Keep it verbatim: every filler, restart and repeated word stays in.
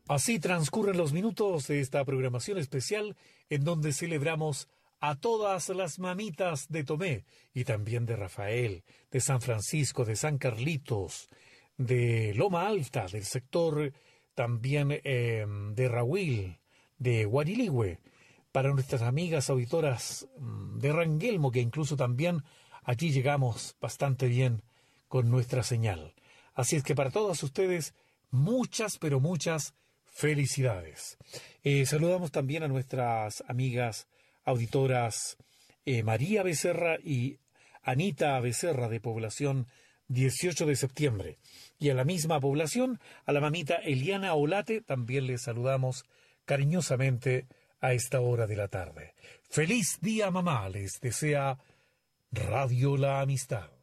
Así transcurren los minutos de esta programación especial en donde celebramos a todas las mamitas de Tomé y también de Rafael, de San Francisco, de San Carlitos, de Loma Alta, del sector también eh, de Rahuil, de Guariligüe, para nuestras amigas auditoras de Ranguelmo, que incluso también allí llegamos bastante bien con nuestra señal. Así es que para todas ustedes, muchas, pero muchas felicidades. Eh, saludamos también a nuestras amigas auditoras eh, María Becerra y Anita Becerra de población dieciocho de septiembre. Y a la misma población, a la mamita Eliana Olate, también les saludamos cariñosamente a esta hora de la tarde. Feliz día, mamá, les desea Radio La Amistad.